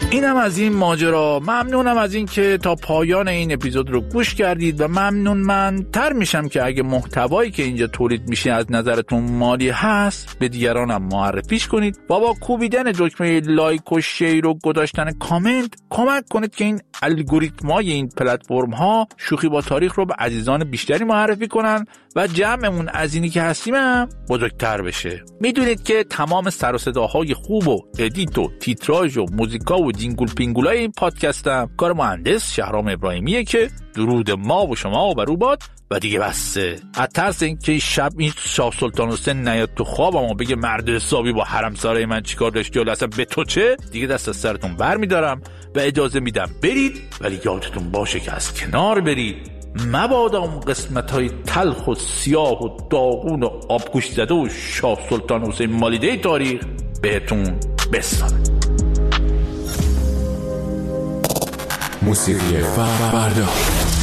اینم از این ماجرا. ممنونم از این که تا پایان این اپیزود رو گوش کردید و ممنونمندتر میشم که اگه محتوایی که اینجا تولید میشه از نظرتون مالی هست به دیگرانم معرفیش کنید و با کوبیدن دکمه لایک و شیر و گذاشتن کامنت کمک کنید که این الگوریتم‌های این پلتفرم ها شوخی با تاریخ رو به عزیزان بیشتری معرفی کنن و جمعمون از اینی که هستیم هم بزرگتر بشه. میدونید که تمام سر و صداهای خوب و ادیت و تیتراژ و موزیکا و جینگول پینگولای این پادکستم کار مهندس شهرام ابراهیمیه که درود ما و شما و بروباد و دیگه بسته. از ترس اینکه شب این شاه سلطان حسین نیاد تو خوابم و بگه مرد حسابی با حرم سرای من چیکار داشتی و اصلا به تو چه، دیگه دست از سرتون برمیدارم و اجازه میدم برید، ولی یادتون باشه که از کنار برید، مبادا اون قسمت‌های تلخ و سیاه و داغون و آبگوش زده و شاه سلطان حسین مالیده تاریخ بهتون بسازه. موسیقی فردا